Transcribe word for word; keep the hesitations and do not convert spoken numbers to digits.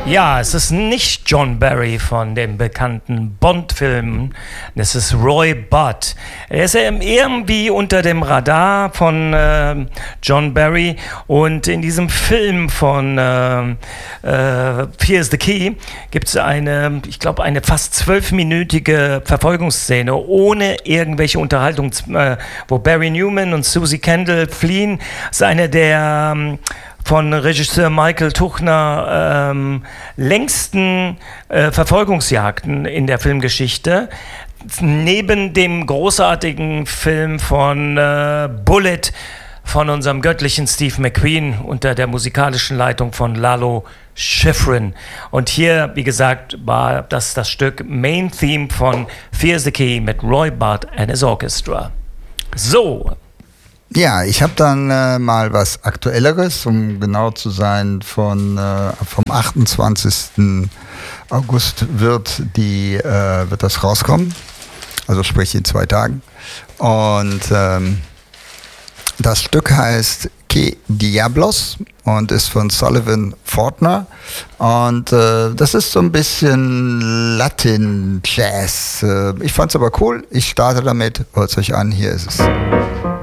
Ja, es ist nicht John Barry von dem bekannten Bond-Film. Es ist Roy Budd. Er ist irgendwie unter dem Radar von äh, John Barry. Und in diesem Film von äh, äh, Fear the Key gibt es eine, ich glaube, eine fast zwölfminütige Verfolgungsszene ohne irgendwelche Unterhaltung, äh, wo Barry Newman und Susie Kendall fliehen. Das ist eine der ähm, von Regisseur Michael Tuchner ähm, längsten äh, Verfolgungsjagden in der Filmgeschichte. Neben dem großartigen Film von äh, Bullet von unserem göttlichen Steve McQueen unter der musikalischen Leitung von Lalo Schifrin. Und hier, wie gesagt, war das das Stück Main Theme von Fear the Key mit Roy Budd and his Orchestra. So. Ja, ich habe dann äh, mal was Aktuelleres, um genau zu sein, von äh, vom achtundzwanzigsten August wird die äh, wird das rauskommen, also sprich in zwei Tagen. Und ähm, das Stück heißt Que Diablos und ist von Sullivan Fortner. Und äh, das ist so ein bisschen Latin Jazz. Äh, ich fand's aber cool. Ich starte damit. Hört's euch an. Hier ist es.